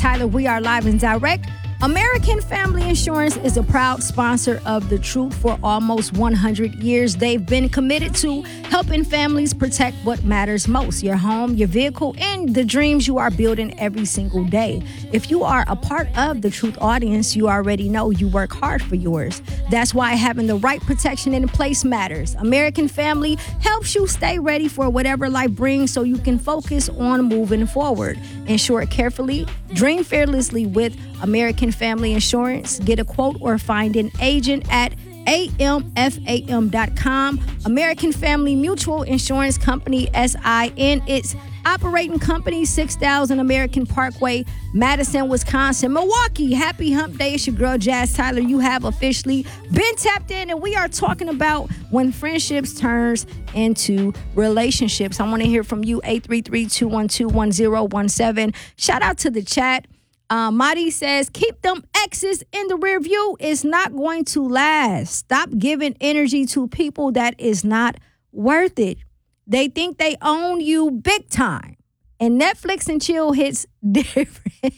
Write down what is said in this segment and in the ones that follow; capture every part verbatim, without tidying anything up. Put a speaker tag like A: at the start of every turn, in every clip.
A: Tyler. We are live and direct. American Family Insurance is a proud sponsor of The Truth for almost one hundred years. They've been committed to helping families protect what matters most, your home, your vehicle, and the dreams you are building every single day. If you are a part of the Truth audience, you already know you work hard for yours. That's why having the right protection in place matters. American Family helps you stay ready for whatever life brings so you can focus on moving forward. Insure it carefully. Dream fearlessly with American Family Insurance. Get a quote or find an agent at A M F A M dot com. American Family Mutual Insurance Company, S I N. It's operating company, six thousand American Parkway, Madison, Wisconsin. Milwaukee, happy hump day. It's your girl, Jazz Tyler. You have officially been tapped in, and we are talking about when friendships turns into relationships. I want to hear from you, eight three three, two one two, one zero one seven. Shout out to the chat. Uh, Madi says, keep them exes in the rear view. It's not going to last. Stop giving energy to people that is not worth it. They think they own you big time. And Netflix and chill hits different.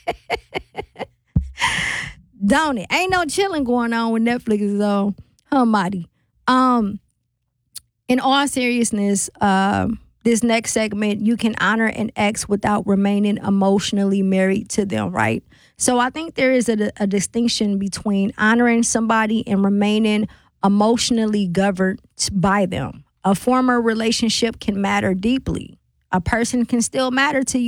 A: Don't it? Ain't no chilling going on when Netflix is on. Huh, Madi? Um, in all seriousness, um, this next segment, you can honor an ex without remaining emotionally married to them, right? So I think there is a, a distinction between honoring somebody and remaining emotionally governed by them. A former relationship can matter deeply. A person can still matter to you.